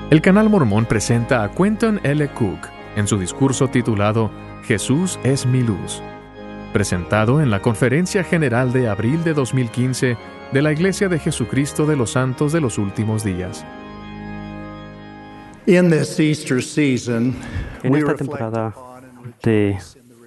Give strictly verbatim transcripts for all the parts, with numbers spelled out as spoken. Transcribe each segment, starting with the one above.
El Canal Mormón presenta a Quentin L. Cook en su discurso titulado Jesús es mi luz, presentado en la Conferencia General de abril de dos mil quince de la Iglesia de Jesucristo de los Santos de los Últimos Días. In this Easter season, En esta temporada de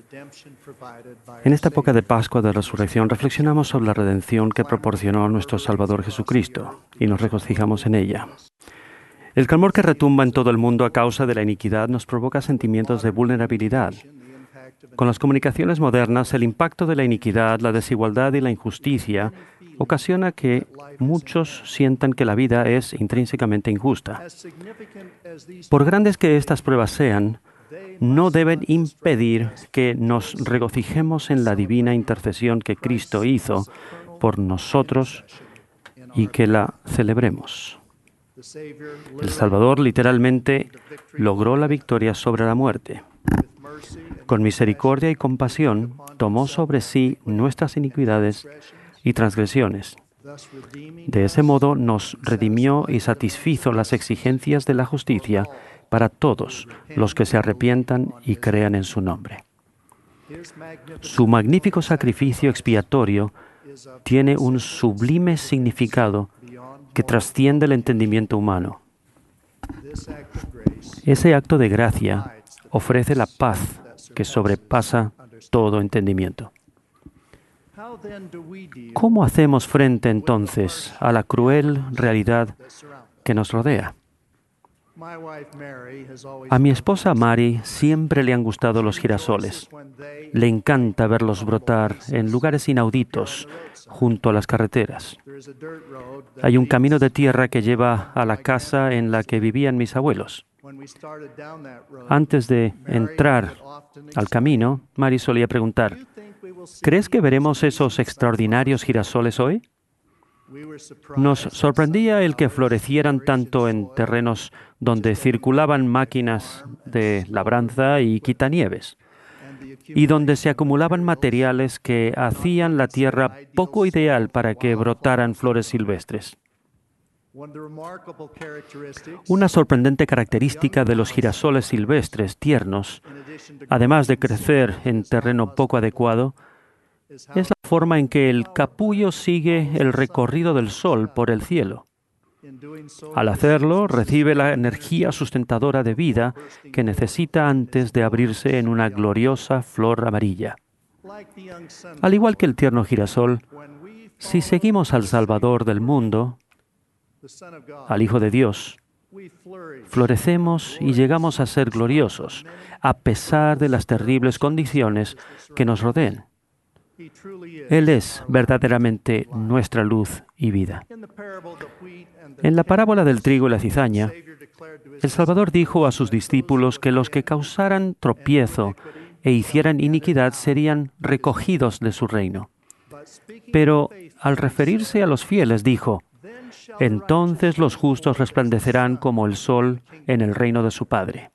En esta época de Pascua de Resurrección reflexionamos sobre la redención que proporcionó nuestro Salvador Jesucristo y nos regocijamos en ella. El clamor que retumba en todo el mundo a causa de la iniquidad nos provoca sentimientos de vulnerabilidad. Con las comunicaciones modernas, el impacto de la iniquidad, la desigualdad y la injusticia ocasiona que muchos sientan que la vida es intrínsecamente injusta. Por grandes que estas pruebas sean, no deben impedir que nos regocijemos en la divina intercesión que Cristo hizo por nosotros y que la celebremos. El Salvador literalmente logró la victoria sobre la muerte. Con misericordia y compasión tomó sobre sí nuestras iniquidades y transgresiones. De ese modo nos redimió y satisfizo las exigencias de la justicia para todos los que se arrepientan y crean en su nombre. Su magnífico sacrificio expiatorio tiene un sublime significado que trasciende el entendimiento humano. Ese acto de gracia ofrece la paz que sobrepasa todo entendimiento. ¿Cómo hacemos frente entonces a la cruel realidad que nos rodea? A mi esposa Mary siempre le han gustado los girasoles. Le encanta verlos brotar en lugares inauditos junto a las carreteras. Hay un camino de tierra que lleva a la casa en la que vivían mis abuelos. Antes de entrar al camino, Mary solía preguntar, ¿crees que veremos esos extraordinarios girasoles hoy? Nos sorprendía el que florecieran tanto en terrenos donde circulaban máquinas de labranza y quitanieves, y donde se acumulaban materiales que hacían la tierra poco ideal para que brotaran flores silvestres. Una sorprendente característica de los girasoles silvestres tiernos, además de crecer en terreno poco adecuado, es la forma en que el capullo sigue el recorrido del sol por el cielo. Al hacerlo, recibe la energía sustentadora de vida que necesita antes de abrirse en una gloriosa flor amarilla. Al igual que el tierno girasol, si seguimos al Salvador del mundo, al Hijo de Dios, florecemos y llegamos a ser gloriosos, a pesar de las terribles condiciones que nos rodeen. Él es verdaderamente nuestra luz y vida. En la parábola del trigo y la cizaña, el Salvador dijo a sus discípulos que los que causaran tropiezo e hicieran iniquidad serían recogidos de su reino. Pero al referirse a los fieles dijo, entonces los justos resplandecerán como el sol en el reino de su Padre.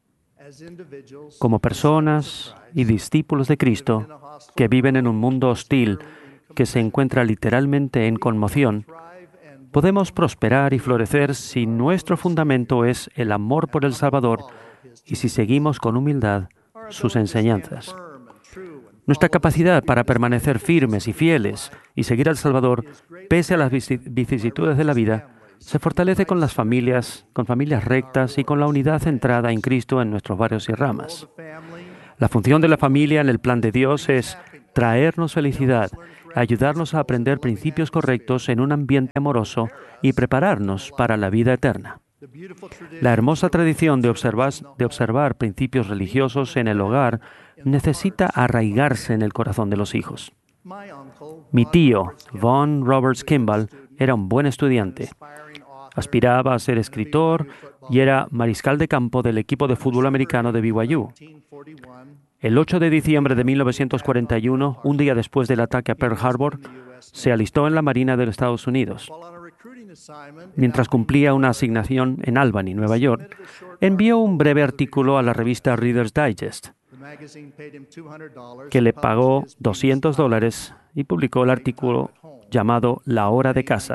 Como personas y discípulos de Cristo que viven en un mundo hostil que se encuentra literalmente en conmoción, podemos prosperar y florecer si nuestro fundamento es el amor por el Salvador y si seguimos con humildad sus enseñanzas. Nuestra capacidad para permanecer firmes y fieles y seguir al Salvador, pese a las vicisitudes de la vida, se fortalece con las familias, con familias rectas y con la unidad centrada en Cristo en nuestros barrios y ramas. La función de la familia en el plan de Dios es traernos felicidad, ayudarnos a aprender principios correctos en un ambiente amoroso y prepararnos para la vida eterna. La hermosa tradición de observar, de observar principios religiosos en el hogar necesita arraigarse en el corazón de los hijos. Mi tío, Von Roberts Kimball, era un buen estudiante. Aspiraba a ser escritor y era mariscal de campo del equipo de fútbol americano de B Y U. El ocho de diciembre de mil novecientos cuarenta y uno, un día después del ataque a Pearl Harbor, se alistó en la Marina de los Estados Unidos. Mientras cumplía una asignación en Albany, Nueva York, envió un breve artículo a la revista Reader's Digest, que le pagó doscientos dólares y publicó el artículo llamado La hora de casa,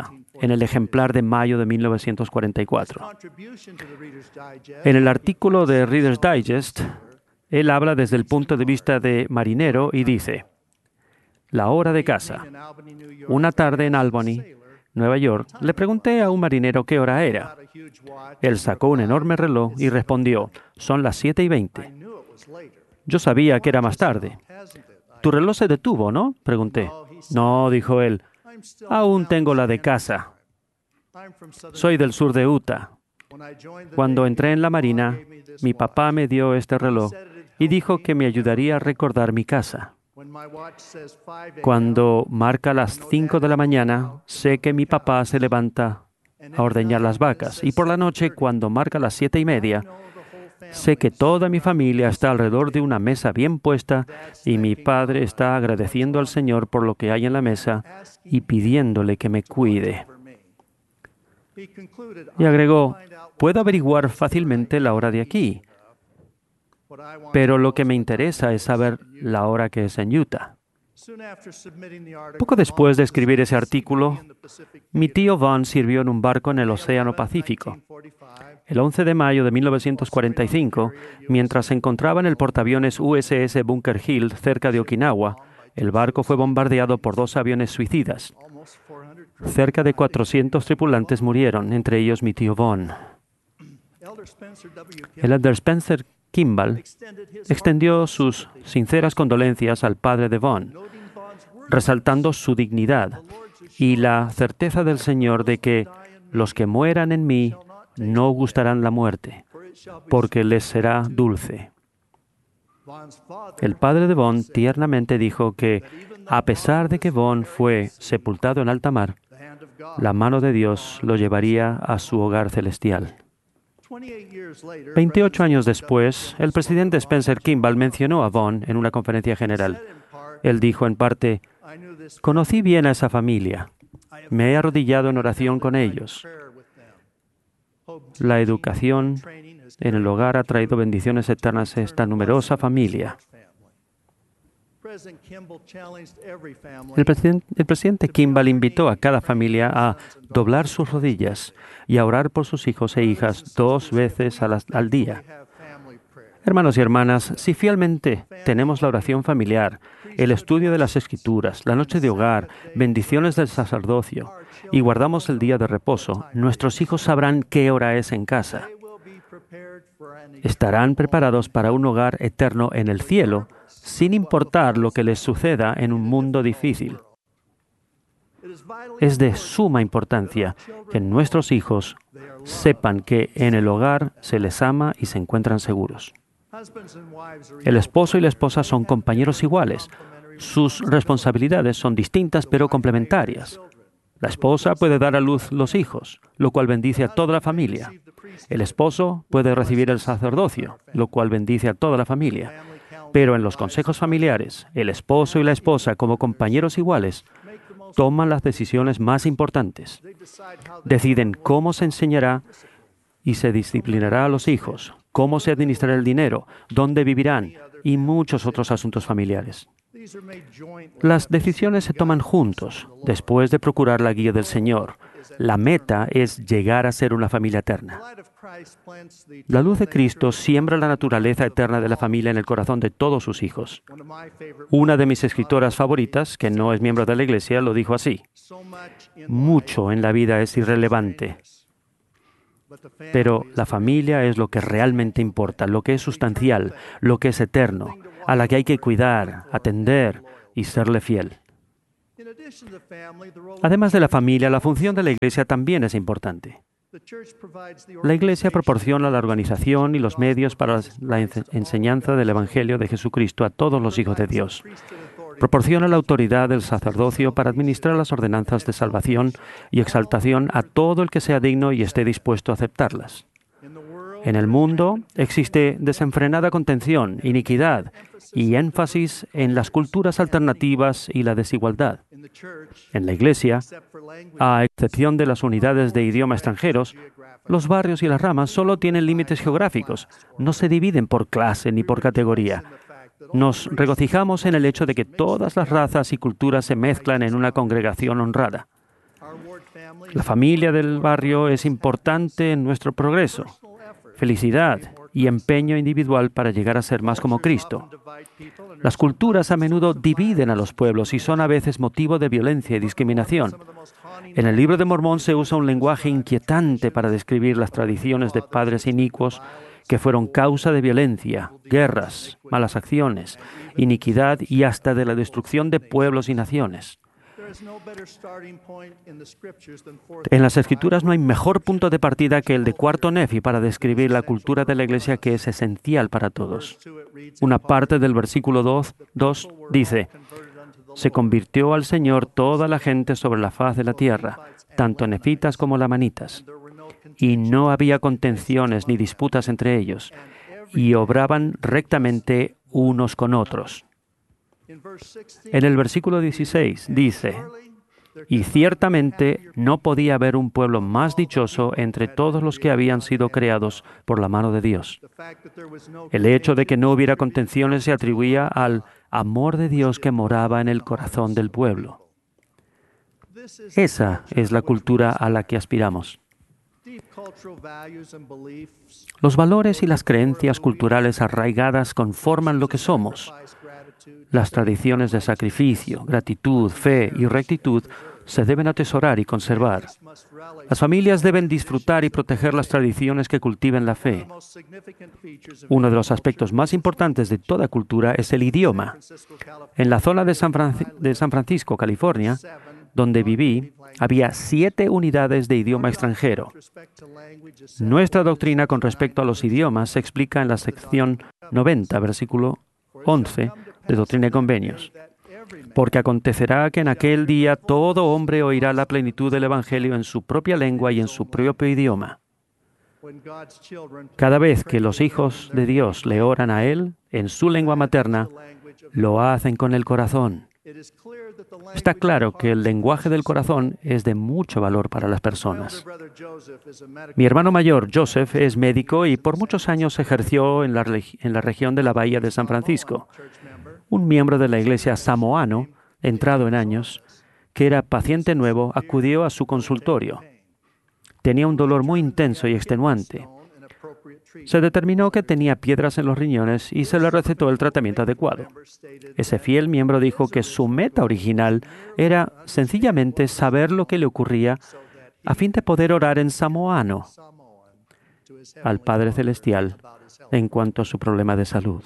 en el ejemplar de mayo de mil novecientos cuarenta y cuatro. En el artículo de Reader's Digest, él habla desde el punto de vista de marinero y dice: la hora de casa. Una tarde en Albany, Nueva York, le pregunté a un marinero qué hora era. Él sacó un enorme reloj y respondió: son las siete y veinte. Yo sabía que era más tarde. ¿Tu reloj se detuvo, no?, pregunté. No, dijo él. Aún tengo la de casa. Soy del sur de Utah. Cuando entré en la marina, mi papá me dio este reloj y dijo que me ayudaría a recordar mi casa. Cuando marca las cinco de la mañana, sé que mi papá se levanta a ordeñar las vacas. Y por la noche, cuando marca las siete y media, sé que toda mi familia está alrededor de una mesa bien puesta y mi padre está agradeciendo al Señor por lo que hay en la mesa y pidiéndole que me cuide. Y agregó: puedo averiguar fácilmente la hora de aquí, pero lo que me interesa es saber la hora que es en Utah. Poco después de escribir ese artículo, mi tío Vaughn sirvió en un barco en el Océano Pacífico. El once de mayo de mil novecientos cuarenta y cinco, mientras se encontraba en el portaaviones U S S Bunker Hill cerca de Okinawa, el barco fue bombardeado por dos aviones suicidas. Cerca de cuatrocientos tripulantes murieron, entre ellos mi tío Vaughn. El elder Spencer Kimball extendió sus sinceras condolencias al padre de Vaughn, resaltando su dignidad y la certeza del Señor de que los que mueran en mí no gustarán la muerte, porque les será dulce. El padre de Vaughn tiernamente dijo que, a pesar de que Vaughn fue sepultado en alta mar, la mano de Dios lo llevaría a su hogar celestial. veintiocho años después, el presidente Spencer Kimball mencionó a Vaughn en una conferencia general. Él dijo en parte: conocí bien a esa familia. Me he arrodillado en oración con ellos. La educación en el hogar ha traído bendiciones eternas a esta numerosa familia. El presidente, el presidente Kimball invitó a cada familia a doblar sus rodillas y a orar por sus hijos e hijas dos veces a la, al día. Hermanos y hermanas, si fielmente tenemos la oración familiar, el estudio de las Escrituras, la noche de hogar, bendiciones del sacerdocio, y guardamos el día de reposo, nuestros hijos sabrán qué hora es en casa. Estarán preparados para un hogar eterno en el cielo, sin importar lo que les suceda en un mundo difícil. Es de suma importancia que nuestros hijos sepan que en el hogar se les ama y se encuentran seguros. El esposo y la esposa son compañeros iguales. Sus responsabilidades son distintas pero complementarias. La esposa puede dar a luz los hijos, lo cual bendice a toda la familia. El esposo puede recibir el sacerdocio, lo cual bendice a toda la familia. Pero en los consejos familiares, el esposo y la esposa, como compañeros iguales, toman las decisiones más importantes. Deciden cómo se enseñará y se disciplinará a los hijos, cómo se administrará el dinero, dónde vivirán y muchos otros asuntos familiares. Las decisiones se toman juntos, después de procurar la guía del Señor. La meta es llegar a ser una familia eterna. La luz de Cristo siembra la naturaleza eterna de la familia en el corazón de todos sus hijos. Una de mis escritoras favoritas, que no es miembro de la Iglesia, lo dijo así: mucho en la vida es irrelevante, pero la familia es lo que realmente importa, lo que es sustancial, lo que es eterno, a la que hay que cuidar, atender y serle fiel. Además de la familia, la función de la Iglesia también es importante. La Iglesia proporciona la organización y los medios para la enseñanza del Evangelio de Jesucristo a todos los hijos de Dios. Proporciona la autoridad del sacerdocio para administrar las ordenanzas de salvación y exaltación a todo el que sea digno y esté dispuesto a aceptarlas. En el mundo existe desenfrenada contención, iniquidad y énfasis en las culturas alternativas y la desigualdad. En la Iglesia, a excepción de las unidades de idioma extranjeros, los barrios y las ramas solo tienen límites geográficos, no se dividen por clase ni por categoría. Nos regocijamos en el hecho de que todas las razas y culturas se mezclan en una congregación honrada. La familia del barrio es importante en nuestro progreso, felicidad y empeño individual para llegar a ser más como Cristo. Las culturas a menudo dividen a los pueblos y son a veces motivo de violencia y discriminación. En el Libro de Mormón se usa un lenguaje inquietante para describir las tradiciones de padres inicuos que fueron causa de violencia, guerras, malas acciones, iniquidad y hasta de la destrucción de pueblos y naciones. En las Escrituras no hay mejor punto de partida que el de Cuarto Nefi para describir la cultura de la Iglesia, que es esencial para todos. Una parte del versículo dos dice: se convirtió al Señor toda la gente sobre la faz de la tierra, tanto nefitas como lamanitas, y no había contenciones ni disputas entre ellos, y obraban rectamente unos con otros. En el versículo dieciséis dice: y ciertamente no podía haber un pueblo más dichoso entre todos los que habían sido creados por la mano de Dios. El hecho de que no hubiera contenciones se atribuía al amor de Dios que moraba en el corazón del pueblo. Esa es la cultura a la que aspiramos. Los valores y las creencias culturales arraigadas conforman lo que somos. Las tradiciones de sacrificio, gratitud, fe y rectitud se deben atesorar y conservar. Las familias deben disfrutar y proteger las tradiciones que cultiven la fe. Uno de los aspectos más importantes de toda cultura es el idioma. En la zona de San, Fran- de San Francisco, California, donde viví, había siete unidades de idioma extranjero. Nuestra doctrina con respecto a los idiomas se explica en la sección noventa, versículo once, de Doctrina y Convenios. Porque acontecerá que en aquel día todo hombre oirá la plenitud del Evangelio en su propia lengua y en su propio idioma. Cada vez que los hijos de Dios le oran a Él en su lengua materna, lo hacen con el corazón. Está claro que el lenguaje del corazón es de mucho valor para las personas. Mi hermano mayor, Joseph, es médico y por muchos años ejerció en la, en la región de la Bahía de San Francisco. Un miembro de la iglesia samoano, entrado en años, que era paciente nuevo, acudió a su consultorio. Tenía un dolor muy intenso y extenuante. Se determinó que tenía piedras en los riñones y se le recetó el tratamiento adecuado. Ese fiel miembro dijo que su meta original era sencillamente saber lo que le ocurría a fin de poder orar en samoano al Padre Celestial en cuanto a su problema de salud.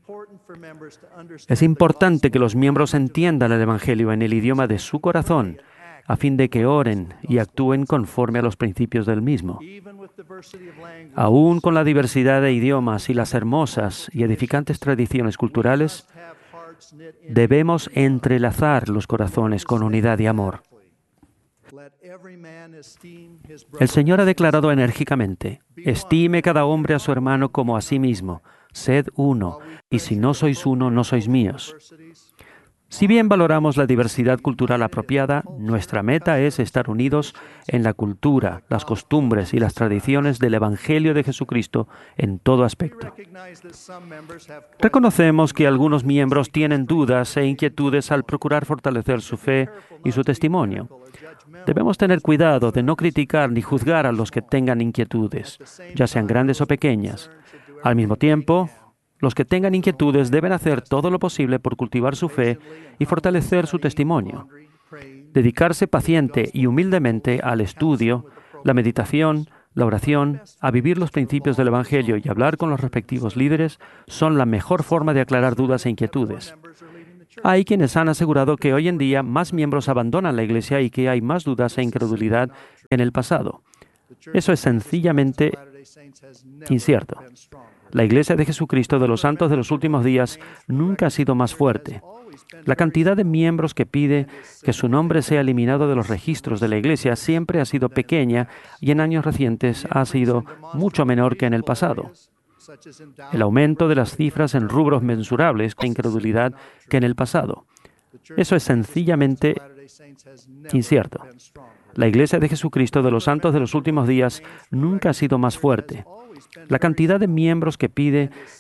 Es importante que los miembros entiendan el Evangelio en el idioma de su corazón, a fin de que oren y actúen conforme a los principios del mismo. Aún con la diversidad de idiomas y las hermosas y edificantes tradiciones culturales, debemos entrelazar los corazones con unidad y amor. El Señor ha declarado enérgicamente: estime cada hombre a su hermano como a sí mismo, sed uno, y si no sois uno, no sois míos. Si bien valoramos la diversidad cultural apropiada, nuestra meta es estar unidos en la cultura, las costumbres y las tradiciones del Evangelio de Jesucristo en todo aspecto. Reconocemos que algunos miembros tienen dudas e inquietudes al procurar fortalecer su fe y su testimonio. Debemos tener cuidado de no criticar ni juzgar a los que tengan inquietudes, ya sean grandes o pequeñas. Al mismo tiempo, los que tengan inquietudes deben hacer todo lo posible por cultivar su fe y fortalecer su testimonio. Dedicarse paciente y humildemente al estudio, la meditación, la oración, a vivir los principios del Evangelio y hablar con los respectivos líderes son la mejor forma de aclarar dudas e inquietudes. Hay quienes han asegurado que hoy en día más miembros abandonan la Iglesia y que hay más dudas e incredulidad que en el pasado. Eso es sencillamente incierto. La Iglesia de Jesucristo de los Santos de los Últimos Días nunca ha sido más fuerte. La cantidad de miembros que pide que su nombre sea eliminado de los registros de la Iglesia siempre ha sido pequeña y en años recientes ha sido mucho menor que en el pasado. El aumento de las cifras en rubros mensurables con incredulidad que en el pasado. Eso es sencillamente incierto. La Iglesia de Jesucristo de los Santos de los Últimos Días nunca ha sido más fuerte. La cantidad de miembros que pide